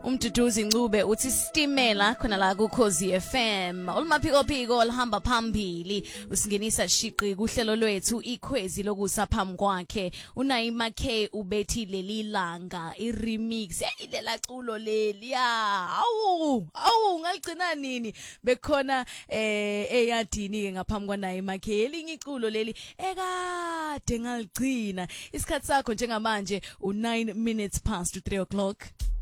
Umduduzi Ncube uthi Stimela khona la kuKhosi FM. Olumaphiko phiko lihamba phambili usingenisa shiqi kuhlelo lwethu ikhwezi lokusa phambi kwakhe. Unayima K ubethi leli langa iremix. Ilela culo leli awu ngaligcina nini bekhona eyadini ke ngaphambi kwaNayima K. Elinye iculo leli ekade ngaligcina. Isikhathi sakho njengamanje u 9 minutes past 3 o'clock.